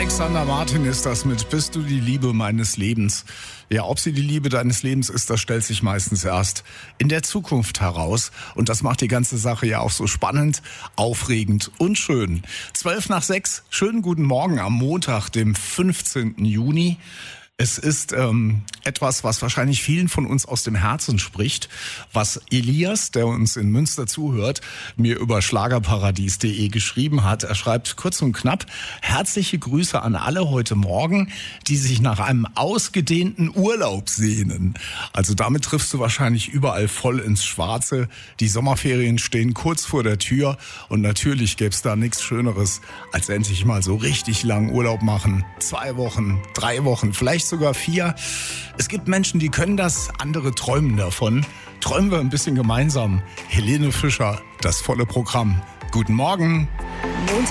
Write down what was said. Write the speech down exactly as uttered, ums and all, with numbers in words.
Alexander Martin ist das mit Bist du die Liebe meines Lebens? Ja, ob sie die Liebe deines Lebens ist, das stellt sich meistens erst in der Zukunft heraus. Und das macht die ganze Sache ja auch so spannend, aufregend und schön. Zwölf nach sechs, schönen guten Morgen am Montag, dem fünfzehnten Juni. Es ist ähm, etwas, was wahrscheinlich vielen von uns aus dem Herzen spricht, was Elias, der uns in Münster zuhört, mir über schlagerparadies punkt de geschrieben hat. Er schreibt kurz und knapp: Herzliche Grüße an alle heute Morgen, die sich nach einem ausgedehnten Urlaub sehnen. Also damit triffst du wahrscheinlich überall voll ins Schwarze. Die Sommerferien stehen kurz vor der Tür und natürlich gäbe es da nichts Schöneres, als endlich mal so richtig lang Urlaub machen. Zwei Wochen, drei Wochen, vielleicht sogar vier. Es gibt Menschen, die können das, andere träumen davon. Träumen wir ein bisschen gemeinsam. Helene Fischer, das volle Programm. Guten Morgen.